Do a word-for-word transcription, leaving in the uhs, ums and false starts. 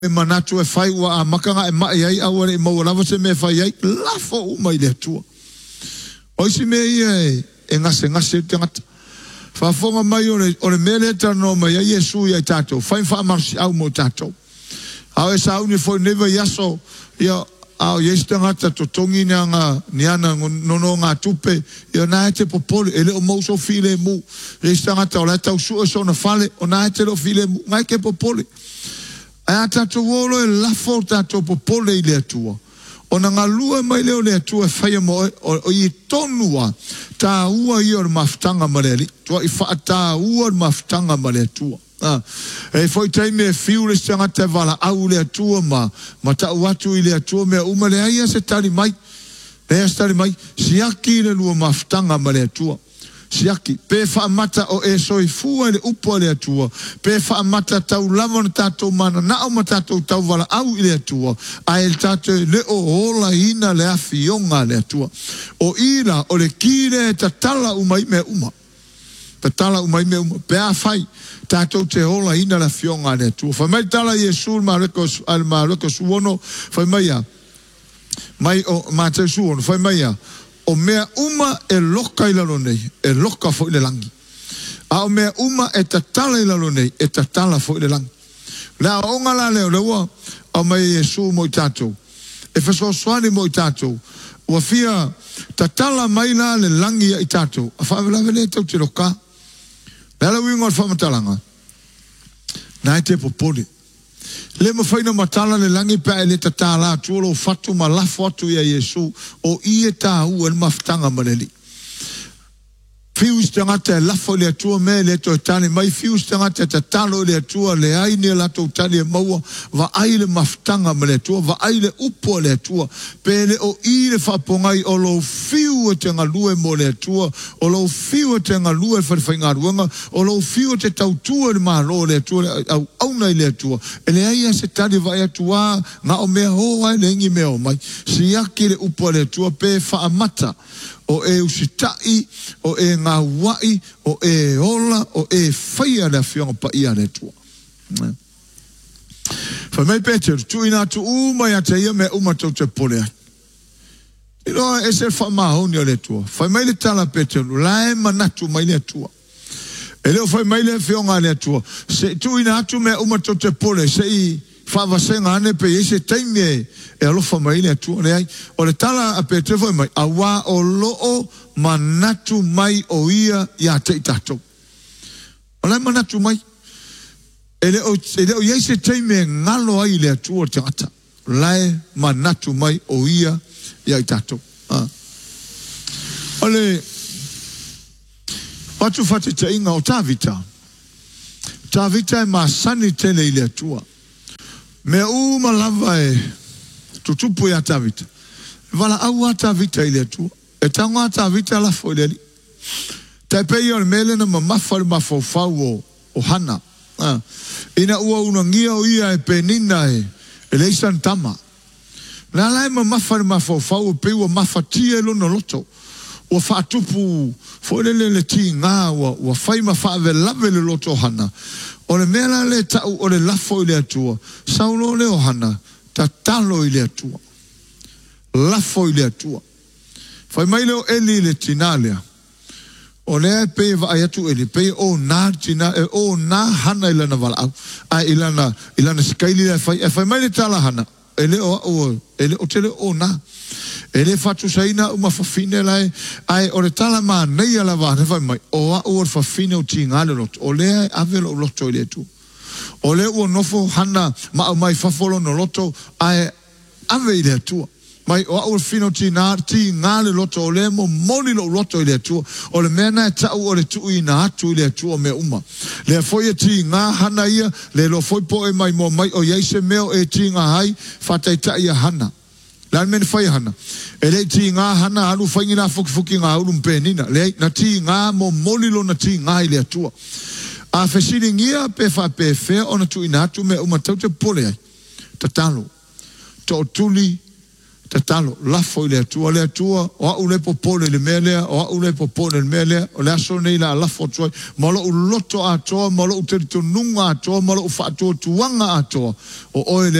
e manatu e fai ua a makanga e mai ai au e mau lava se me fai ai lafo uma i le atua. Oisi me ia e, e ngase ngase te ngata. Whafonga mai o le, o le mele tano mai ai Yesu i ai tātou. Whain wha amarsi au mo tātou. Au e sa au ni fo neva yaso ia au Yesu te ngata to tongi ni anga ni ana nono ngā tupe ia nā e te popole ele o mauso file mu. Yesu te ngata o le tau su e so na fale o nā e te lo file mu. Ngai ke popole. Ai tātou wolo e lafo tātou popole i le atua. O na ngā lua mai leo le atua whaia mo o, o i tonua tā ua i o maftanga mareli. Tua i wha tā ua o maftanga mare atua. Ah. E foi taime e fiu le stanga te vala au le atua ma, ma ta uatu i le atua mea uma le aia se tari mai. Le aia se tari mai. Siaki le lua maftanga mare atua. Siaki, pe wha mata o e soi fua le upo le atua, pe wha mata tau lava na tātou mana, na o ma tātou tau wala au i le atua, a el tātou le o ola ina le awhionga le atua. O ira, o le kire e ta tala umai me uma. Ta tala umai me uma, pe a whai, tātou te ola ina le awhionga le atua. Whai mai tala Yesu ma reko, al ma reko suono, whai mai a, mai o ma te suono, whai mai a, o mea uma e loka i lalo nei, e loka fo i le langi. A o mea uma e tatala i lalo nei, e tatala fo i le langi. Lea o ngala leo lewa, au mai Yesu mo i tātou. E whaso soani mo i tātou. Ua fia tatala mai la le langi i tātou. A whaamelawe le tau te loka. Lea la wingo al whamatalanga. Na e te popole. Le mo faina matala le langi pa e le tatala tuolo fatu ma lafo atu ia Yesu o ie tā ua ni maftanga maneli. Fius tangata e lafo le atua me le to tani mai fius tangata te talo le atua le aine la to tani e maua va aile maftanga me le atua va aile upo le atua pe le o i le whapongai o lo fiu te ngalue mo le atua o lo fiu te ngalue whariwhainga ruanga o lo fiu te tautua le mahalo le atua au auna i le atua e le aia se tani vai atua nga o mea hoa le ingi mea o mai si aki le upo le atua pe whaamata o e usitai, o e ngā wai, o e ola, o e whaia le whionga pa ia le tua. Whai mai Peter, tu ina tu umai a te ia me umatau te pole ai. Ino e se whamahoni o le tua. Whai mai le tala Peter, lae manatu mai le tua. E leo whai mai le whionga le tua. Se tu ina atu me umatau te pole, se i whawasenga ane pe ese taime e alofa mai le atua le ai. O le tala a pe te foi mai, a wā o loo manatu mai o ia ia te tatou. O lai manatu mai. E le o, e le o ese taime ngalo ai le atua te ata. Lai manatu mai o ia ia tatou. Ah. O le, watu fati te inga o tāvita. Tāvita e masani tele i le atua. Me uma lava e tutupu ya tavita. Vala au a tavita ile tu. E tango a tavita la fo ile li. Te pei o mele na mamafari mafofau o, o hana. Ah. Ina ua unangia o ia e penina e. E leisan tama. Na lai mamafari mafofau o pei ua mafatia e lono loto. Ua whaatupu fo ile le le ti ngā ua, ua whai mawhaave lave le loto hana. O le mea le tau o le lafo i le atua. Saulo le ohana, ta talo i le atua. Lafo i le atua. Fai mai leo eli le tinalea. O lea pei va ayatu eli, pei o nā tina, e o nā hana i lana wala au. A i lana, i lana skaili le fai, e fai mai le tala hana. E le o, o, e le o tele o nā. E le fatu saina uma fafine lai, ai o le tala maa nei ala wahane fai mai, o a ua fafine o ti ngale loto, o lea avelo o loto i le tu. O le ua nofo hana ma au mai fafolo no loto, ai ave i le tua. Mai o a ua fino ti ngale loto, o le mo moni lo loto i le tua, o le mena e tau o le tu i na atu i le tua me uma. Le foi e ti ngā hana ia, le lo foi po e mai mo mai, o iaise meo e ti ngā hai, fatai ta ia hana. Lan men fai hana. E le ti ngā hana anu fai ngina fuki fuki ngā ulu mpenina. Le na ti ngā mo molilo na ti ngā i le atua. A fesiri ngia pe fa pe fea o na tu inatu me umatau te pole ai. Ta talo. Ta o tuli, te talo lafo le tua le tua o u le popole le mele o u le popole le mele o le aso nei la lafo toi malo u loto a to malo u te tununga a to malo u fa to tuanga a to o o